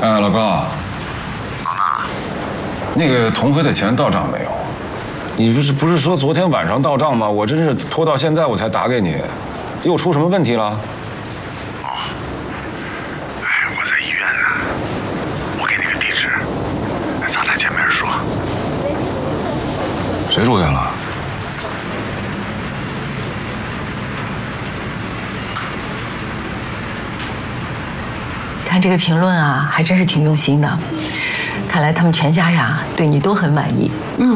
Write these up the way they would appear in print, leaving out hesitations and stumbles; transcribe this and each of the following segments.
老高， 老大， 那个同辉的钱到账没有？你不是说昨天晚上到账吗？我真是拖到现在我才打给你，又出什么问题了？ 哦，哎，我在医院呢，我给你个地址，咱俩见面说。 谁住院了？ 看这个评论啊，还真是挺用心的。看来他们全家呀，对你都很满意。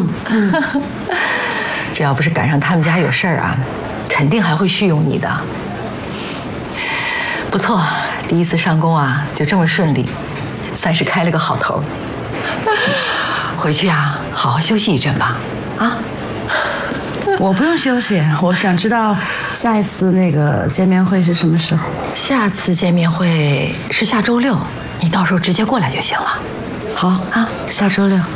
这要不是赶上他们家有事儿啊，肯定还会续用你的。不错，第一次上工啊，就这么顺利，算是开了个好头。回去啊，好好休息一阵吧。啊。 我不用休息，我想知道下一次那个见面会是什么时候？ 下次见面会是下周6，你到时候直接过来就行了。 好啊，下周6。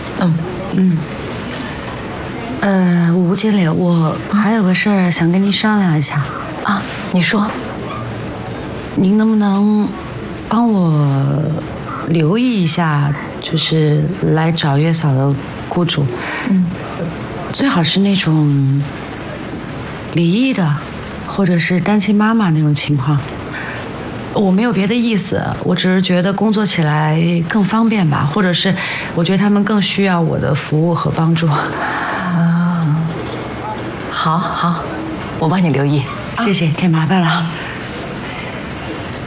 吴经理，我还有个事儿想跟您商量一下。 啊，你说。 您能不能帮我留意一下，就是来找月嫂的雇主？最好是那种离异的，或者是单亲妈妈那种情况。我没有别的意思，我只是觉得工作起来更方便吧，或者是我觉得他们更需要我的服务和帮助。 好，我帮你留意。 谢谢，添麻烦了。